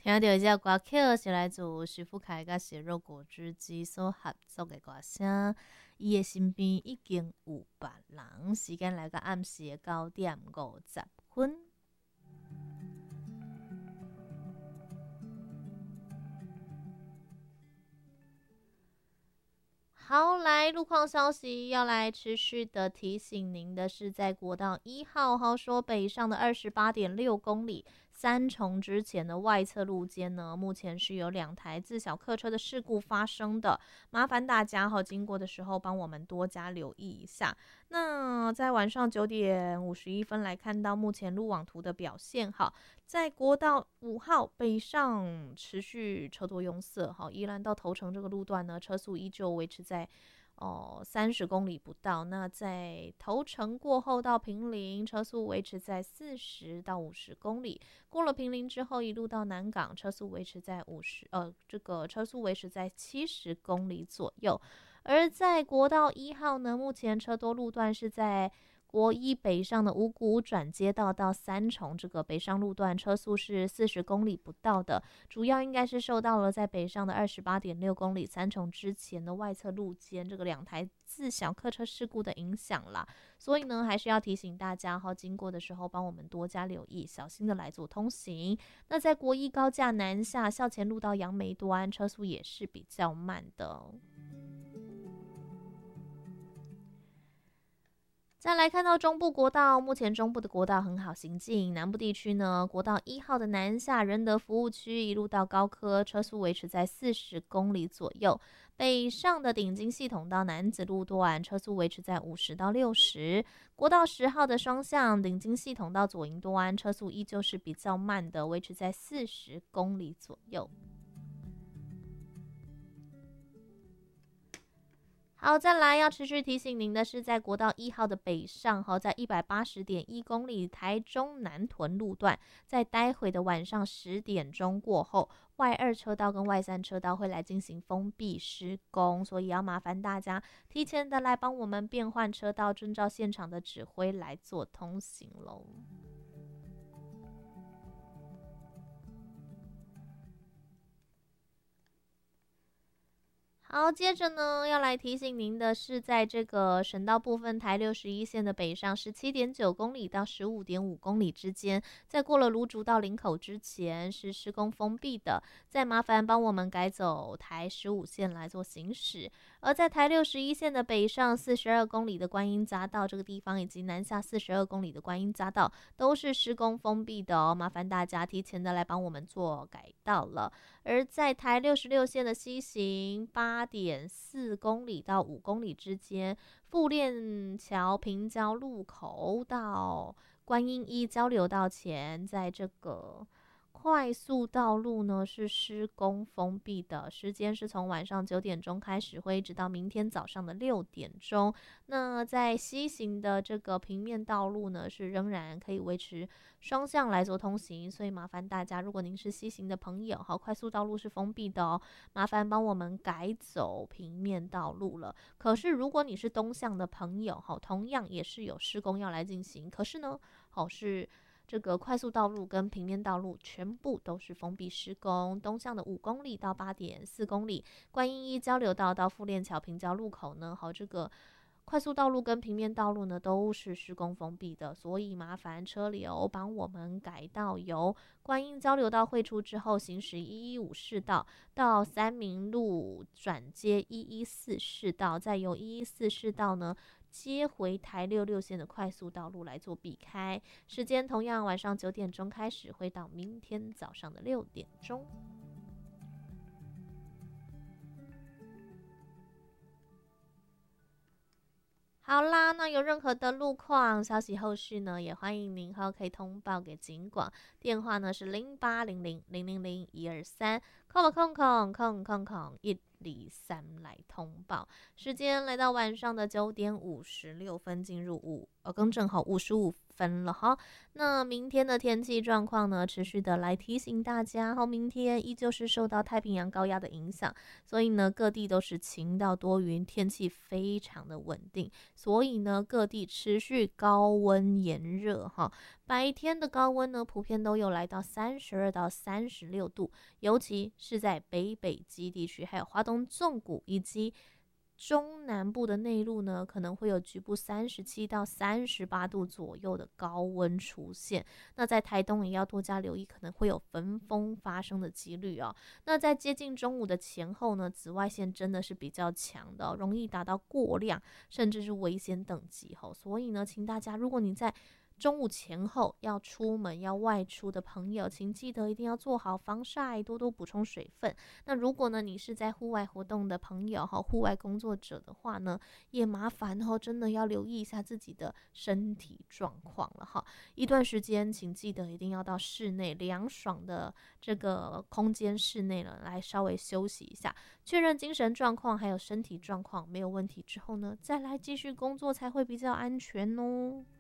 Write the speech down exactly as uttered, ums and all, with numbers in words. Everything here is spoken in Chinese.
听到这首歌曲是来自徐福凯甲血肉果汁机所合作的歌声，伊的身边已经有别人。时间来到暗时的九点五十分。好，来路况消息要来持续的提醒您的是，在国道一号豪说北上的二十八点六公里。三重之前的外侧路肩呢，目前是有两台自小客车的事故发生的，麻烦大家哈经过的时候帮我们多加留意一下。那在晚上九点五十一分来看到目前路网图的表现哈，在国道五号北上持续车多拥塞哈，宜兰到头城这个路段呢，车速依旧维持在。哦，三十公里不到。那在头城过后到坪林，车速维持在四十到五十公里。过了坪林之后，一路到南港，车速维持在五十，呃，这个车速维持在七十公里左右。而在国道一号呢，目前车多路段是在国一北上的五股转接道到三重这个北上路段，车速是四十公里不到的，主要应该是受到了在北上的二十八点六公里三重之前的外侧路肩这个两台自小客车事故的影响啦。所以呢，还是要提醒大家哈，经过的时候帮我们多加留意，小心的来做通行。那在国一高架南下校前路到杨梅端，车速也是比较慢的哦。再来看到中部国道，目前中部的国道很好行进。南部地区呢，国道一号的南下仁德服务区一路到高科，车速维持在四十公里左右。北上的顶金系统到南子路段，车速维持在五十到六十。国道十号的双向顶金系统到左营端，车速依旧是比较慢的，维持在四十公里左右。好，再来要持续提醒您的是，在国道一号的北上，哈，在一百八十点一公里台中南屯路段，在待会的晚上十点钟过后，外二车道跟外三车道会来进行封闭施工，所以要麻烦大家提前的来帮我们变换车道，遵照现场的指挥来做通行喽。好，接着呢，要来提醒您的是，在这个省道部分，台六十一线的北上十七点九公里到十五点五公里之间，在过了芦竹到林口之前是施工封闭的，再麻烦帮我们改走台十五线来做行驶。而在台六十一线的北上四十二公里的观音匝道这个地方，以及南下四十二公里的观音匝道，都是施工封闭的哦，麻烦大家提前的来帮我们做改道了。而在台六十六线的西行八点四公里到五公里之间，富链桥平交路口到观音一交流道前，在这个快速道路呢是施工封闭的，时间是从晚上九点钟开始，会一直到明天早上的六点钟。那在西行的这个平面道路呢，是仍然可以维持双向来做通行，所以麻烦大家，如果您是西行的朋友，好，快速道路是封闭的哦，麻烦帮我们改走平面道路了。可是如果你是东向的朋友，好，同样也是有施工要来进行，可是呢，好是。这个快速道路跟平面道路全部都是封闭施工，东向的五公里到八点四公里，观音一交流道到富链桥平交路口呢，好，这个快速道路跟平面道路呢都是施工封闭的，所以麻烦车流帮我们改道由观音交流道汇出之后，行驶一一五市道到三民路转接一一四市道，再由一一四市道呢。接回台六六线的快速道路来做避开，时间同样晚上九点钟开始，会到明天早上的六点钟。好啦，那有任何的路况消息后续呢，也欢迎您后可以通报给警广，电话呢是零八零零零零零一二三，空空空空空空一二三来通报。时间来到晚上的九点五十六分，进入五呃更正好五十五分了哈。那明天的天气状况呢，持续的来提醒大家，好，明天依旧是受到太平洋高压的影响，所以呢，各地都是晴到多云，天气非常的稳定，所以呢，各地持续高温炎热哈。白天的高温呢，普遍都有来到三十二到三十六度，尤其是在北北基地区，还有花东纵谷以及中南部的内陆呢，可能会有局部三十七到三十八度左右的高温出现。那在台东也要多加留意，可能会有焚风发生的几率哦。那在接近中午的前后呢，紫外线真的是比较强的哦，容易达到过量，甚至是危险等级哦。所以呢，请大家，如果你在中午前后要出门要外出的朋友，请记得一定要做好防晒，多多补充水分。那如果呢你是在户外活动的朋友哈，户外工作者的话呢，也麻烦哦，真的要留意一下自己的身体状况了哈。一段时间，请记得一定要到室内凉爽的这个空间室内了，来稍微休息一下，确认精神状况还有身体状况没有问题之后呢，再来继续工作才会比较安全哦。